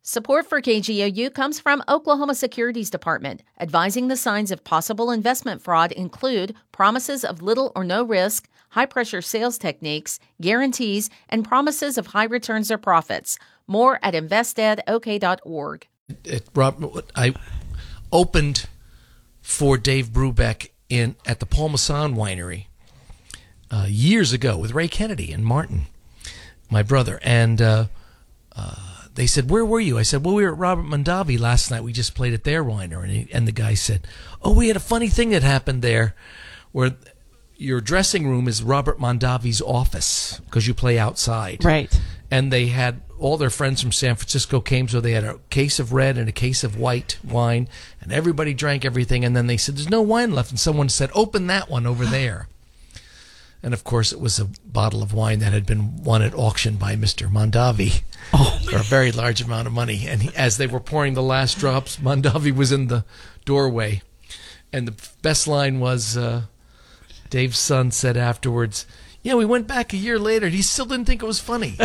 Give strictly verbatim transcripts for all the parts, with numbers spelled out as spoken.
Support for K G O U comes from Oklahoma Securities Department. Advising the signs of possible investment fraud include promises of little or no risk, high-pressure sales techniques, guarantees, and promises of high returns or profits. More at invested ok dot org. It, Rob, I opened for Dave Brubeck in at the Paul Masson Winery uh, years ago with Ray Kennedy and Martin, my brother, and uh, uh, they said, "Where were you?" I said, "Well, we were at Robert Mondavi last night. We just played at their winery." And, he, and the guy said, "Oh, we had a funny thing that happened there, where your dressing room is Robert Mondavi's office because you play outside, right?" And they had all their friends from San Francisco came, so they had a case of red and a case of white wine, and everybody drank everything. And then they said, "There's no wine left," and someone said, "Open that one over there." And of course, it was a bottle of wine that had been won at auction by Mister Mondavi oh, for a very large amount of money. And he, as they were pouring the last drops, Mondavi was in the doorway. And the best line was, uh, Dave's son said afterwards, "Yeah, we went back a year later, and he still didn't think it was funny."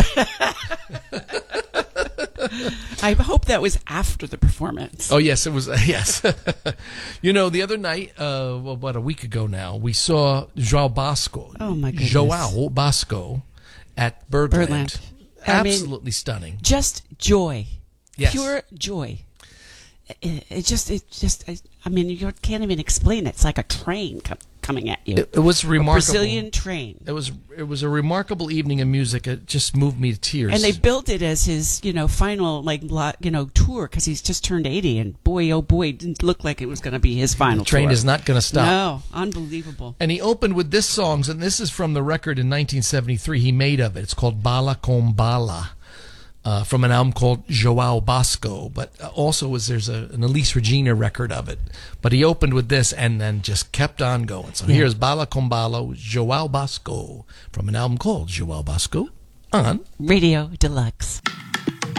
I hope that was after the performance. Oh, yes, it was. Uh, yes. You know, the other night, uh, well, about a week ago now, we saw João Bosco. Oh, my goodness. João Bosco at Birdland. Birdland. I mean, Absolutely stunning. Just joy. Yes. Pure joy. It, it just, it just, I, I mean, you can't even explain it. It's like a train com- coming at you. It, it was remarkable. A Brazilian train. It was it was a remarkable evening of music. It just moved me to tears. And they built it as his, you know, final, like, you know, tour because he's just turned eighty. And boy, oh boy, it didn't look like it was going to be his final The train tour. is not going to stop. No, unbelievable. And he opened with this song, and this is from the record in nineteen seventy-three he made of it. It's called Bala Com Bala, uh, from an album called João Bosco. But also was there's a, an Elis Regina record of it. But he opened with this and then just kept on going. So yeah. Here's Bala Com Bala with João Bosco from an album called João Bosco on Radio Deluxe.